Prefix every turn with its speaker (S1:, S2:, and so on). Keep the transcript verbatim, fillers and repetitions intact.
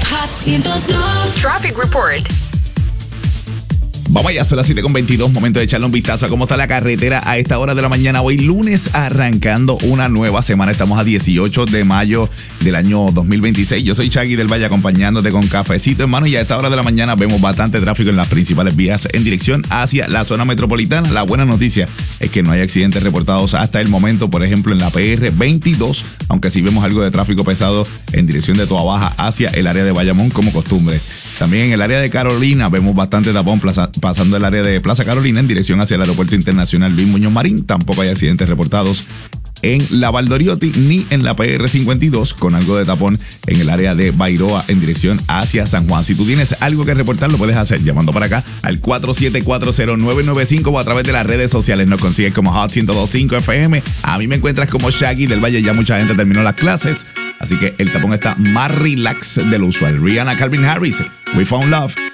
S1: Hot ciento dos. Traffic Report.
S2: Vamos allá, son las siete con veintidós, momento de echarle un vistazo a cómo está la carretera a esta hora de la mañana. Hoy lunes, arrancando una nueva semana. Estamos a dieciocho de mayo del año dos mil veintiséis. Yo soy Chagui del Valle, acompañándote con cafecito, hermano. Y a esta hora de la mañana vemos bastante tráfico en las principales vías en dirección hacia la zona metropolitana. La buena noticia es que no hay accidentes reportados hasta el momento, por ejemplo, en la P R veintidós, aunque sí vemos algo de tráfico pesado en dirección de Toa Baja hacia el área de Bayamón, como costumbre. También en el área de Carolina vemos bastante tapón plaza, pasando el área de Plaza Carolina en dirección hacia el Aeropuerto Internacional Luis Muñoz Marín. Tampoco hay accidentes reportados en la Valdoriotti ni en la P R cincuenta y dos, con algo de tapón en el área de Bairoa en dirección hacia San Juan. Si tú tienes algo que reportar, lo puedes hacer llamando para acá al cuatro siete cuatro cero nueve nueve cinco o a través de las redes sociales. Nos consigues como Hot ciento dos punto cinco F M. A mí me encuentras como Shaggy del Valle. Ya mucha gente terminó las clases, así que el tapón está más relax de lo usual. Rihanna, Calvin Harris, We Found Love.